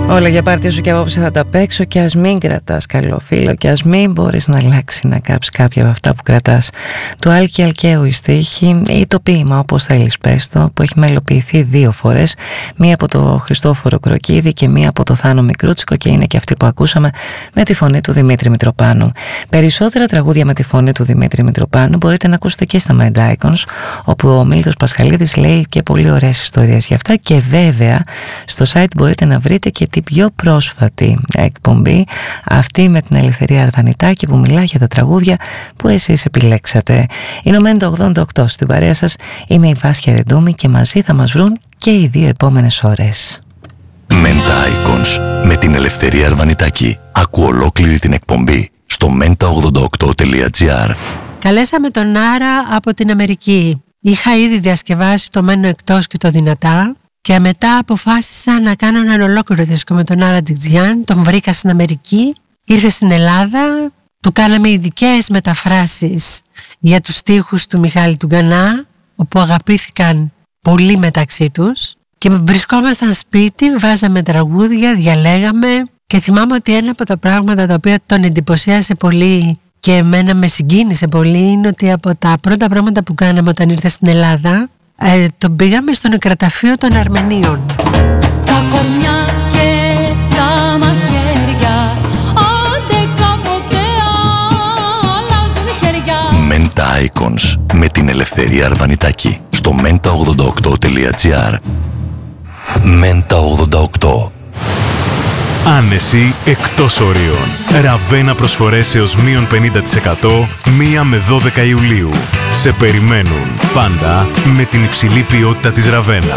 Όλα για πάρτι σου και απόψε θα τα παίξω και ας μην κρατάς καλό φίλο και ας μην μπορείς να αλλάξει να κάψεις κάποια από αυτά που κρατάς. Του Άλκη Αλκαίου η στίχη ή το ποίημα, όπως θέλεις πες το, που έχει μελοποιηθεί 2 φορές, μία από το Χριστόφορο Κροκίδη και μία από το Θάνο Μικρούτσικο, και είναι και αυτή που ακούσαμε με τη φωνή του Δημήτρη Μητροπάνου. Περισσότερα τραγούδια με τη φωνή του Δημήτρη Μητροπάνου μπορείτε να ακούσετε και στα Mind Icons, όπου ο Μίλτος Πασχαλίδης λέει και πολύ ωραίες ιστορίες για αυτά, και βέβαια στο site μπορείτε να βρείτε και την πιο πρόσφατη εκπομπή, αυτή με την Ελευθερία Αρβανιτάκη, που μιλά για τα τραγούδια που εσείς επιλέξατε. Είναι ο Μέντα 88 στην παρέα σας, είμαι η Βάσια Ρεντούμη και μαζί θα μας βρουν και οι 2 επόμενες ώρες. Μέντα Icons με την Ελευθερία Αρβανιτάκη. Ακού ολόκληρη την εκπομπή στο menta88.gr. Καλέσαμε τον Άρα από την Αμερική. Είχα ήδη διασκευάσει το Μένω Εκτός και το Δυνατά και μετά αποφάσισα να κάνω έναν ολόκληρο δίσκο με τον Άρα Ντικτζιάν. Τον βρήκα στην Αμερική, ήρθε στην Ελλάδα, του κάναμε ειδικές μεταφράσεις για τους στίχους του Μιχάλη του Γκανά, όπου αγαπήθηκαν πολύ μεταξύ τους, και βρισκόμασταν σπίτι, βάζαμε τραγούδια, διαλέγαμε, και θυμάμαι ότι ένα από τα πράγματα τα οποία τον εντυπωσίασε πολύ και εμένα με συγκίνησε πολύ είναι ότι από τα πρώτα πράγματα που κάναμε όταν ήρθε στην Ελλάδα, τον πήγαμε στο νεκροταφείο των Αρμενίων. Τα κορμιά και τα μαχαίρια, άντε κάποτε αλλάζουν χέρια. Μέντα Icons με την Ελευθερία Αρβανιτάκη στο menta88.gr. Μέντα 88. Άνεση εκτός ορίων. Ραβένα προσφορές έως -50% 1 με 12 Ιουλίου. Σε περιμένουν πάντα με την υψηλή ποιότητα της Ραβένα.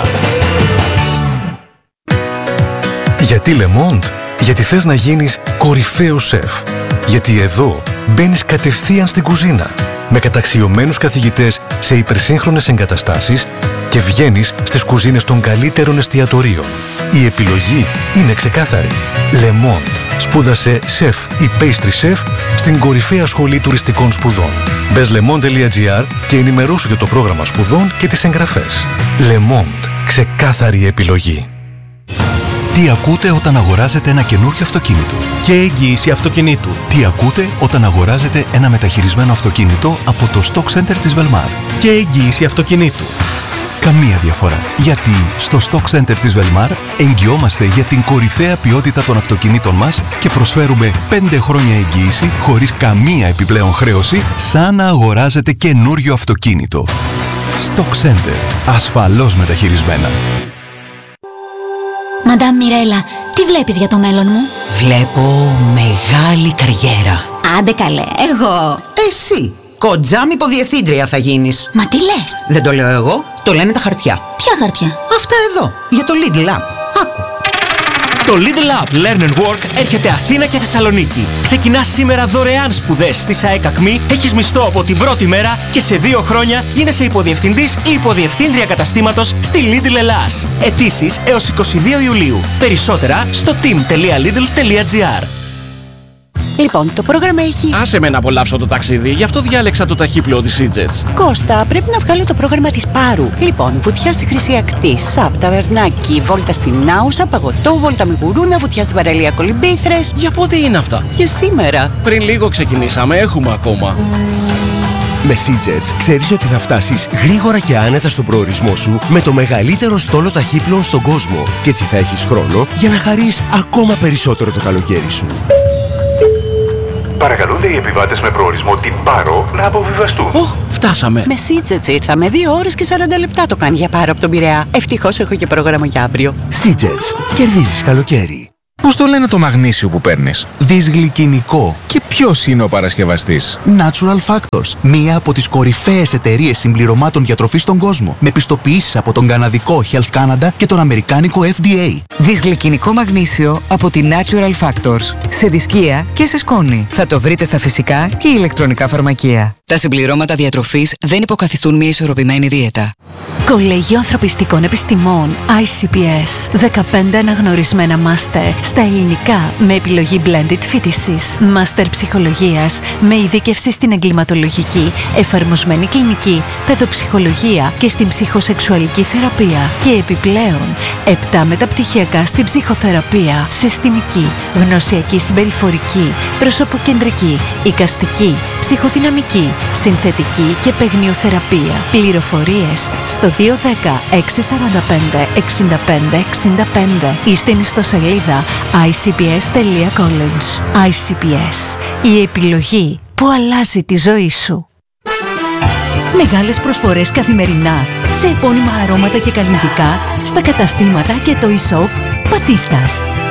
Γιατί Le Monde? Γιατί θες να γίνεις κορυφαίος σεφ. Γιατί εδώ μπαίνεις κατευθείαν στην κουζίνα με καταξιωμένους καθηγητές σε υπερσύγχρονες εγκαταστάσεις και βγαίνεις στις κουζίνες των καλύτερων εστιατορίων. Η επιλογή είναι ξεκάθαρη. Le Monde. Σπούδασε σεφ ή pastry chef στην κορυφαία σχολή τουριστικών σπουδών. Μπες lemonde.gr και ενημερώσου για το πρόγραμμα σπουδών και τις εγγραφές. Le Monde. Ξεκάθαρη επιλογή. Τι ακούτε όταν αγοράζετε ένα καινούριο αυτοκίνητο? Και εγγύηση αυτοκινήτου. Τι ακούτε όταν αγοράζετε ένα μεταχειρισμένο αυτοκίνητο από το Stock Center της Velmar? Και εγγύηση αυτοκινήτου. Καμία διαφορά. Γιατί στο Stock Center της Velmar εγγυόμαστε για την κορυφαία ποιότητα των αυτοκινήτων μας και προσφέρουμε 5 χρόνια εγγύηση χωρίς καμία επιπλέον χρέωση, σαν να αγοράζετε καινούριο αυτοκίνητο. Stock Center. Ασφαλώς μεταχειρισμένα. Μαντάμ Μιρέλα, τι βλέπεις για το μέλλον μου? Βλέπω μεγάλη καριέρα. Άντε καλέ, εγώ. Εσύ, κοντζάμι υποδιευθύντρια θα γίνεις. Μα τι λες? Δεν το λέω εγώ, το λένε τα χαρτιά. Ποια χαρτιά? Αυτά εδώ, για το Lidl App. Άκου. Το Lidl App Learn and Work έρχεται Αθήνα και Θεσσαλονίκη. Ξεκινάς σήμερα δωρεάν σπουδές στη ΣΑΕΚ ΑΚΜΗ, έχεις μισθό από την πρώτη μέρα και σε 2 χρόνια γίνεσαι υποδιευθυντής ή υποδιευθύντρια καταστήματος στη Lidl Ελλάς. Αιτήσεις έως 22 Ιουλίου. Περισσότερα στο team.lidl.gr. Λοιπόν, το πρόγραμμα έχει... Άσε με να απολαύσω το ταξίδι, γι' αυτό διάλεξα το ταχύπλοο της EasyJet. Κώστα, πρέπει να βγάλω το πρόγραμμα της Πάρου. Λοιπόν, βουτιά στη Χρυσή Ακτή, ΣΑΠ, ταβερνάκι, βόλτα στην Άουσα, παγωτό, βόλτα με γουρούνα, βουτιά στην παραλία Κολυμπήθρες. Για πότε είναι αυτά? Για σήμερα. Πριν λίγο ξεκινήσαμε, έχουμε ακόμα. Με EasyJet ξέρεις ότι θα φτάσεις γρήγορα και άνετα στον προορισμό σου με το μεγαλύτερο στόλο ταχύπλοων στον κόσμο. Και έτσι θα έχεις χρόνο για να χαρείς ακόμα περισσότερο το καλοκαίρι σου. Παρακαλούνται οι επιβάτες με προορισμό την Πάρο να αποβιβαστούν. Φτάσαμε. Με EasyJet ήρθαμε. 2 ώρες και 40 λεπτά το κάνει για Πάρο από τον Πειραιά. Ευτυχώς έχω και πρόγραμμα για αύριο. EasyJet. Κερδίζεις καλοκαίρι. Πώς το λένε το μαγνήσιο που παίρνεις? Δυσγλυκινικό. Και ποιος είναι ο παρασκευαστής? Natural Factors. Μία από τις κορυφαίες εταιρείες συμπληρωμάτων διατροφής στον κόσμο. Με πιστοποιήσεις από τον καναδικό Health Canada και τον αμερικάνικο FDA. Δυσγλυκινικό μαγνήσιο από τη Natural Factors. Σε δισκία και σε σκόνη. Θα το βρείτε στα φυσικά και ηλεκτρονικά φαρμακεία. Τα συμπληρώματα διατροφής δεν υποκαθιστούν μια ισορροπημένη δίαιτα. Κολέγιο Ανθρωπιστικών Επιστημών ICPS. 15 αναγνωρισμένα μάστερ στα ελληνικά με επιλογή blended φοιτησης. Μάστερ ψυχολογίας με ειδίκευση στην εγκληματολογική, εφαρμοσμένη κλινική, παιδοψυχολογία και στην ψυχοσεξουαλική θεραπεία. Και επιπλέον 7 μεταπτυχιακά επιμελητιακά στην ψυχοθεραπεία, συστημική, γνωσιακή συμπεριφορική, προσωποκεντρική, εικαστική, ψυχοδυναμική, συνθετική και παιγνιοθεραπεία. Πληροφορίες στο 210 645 65 65 ή στην ιστοσελίδα icps.college. ICPS, η επιλογή που αλλάζει τη ζωή σου. Μεγάλες προσφορές καθημερινά σε επώνυμα αρώματα και καλλιτικά στα καταστήματα και το e-shop Πατίστας.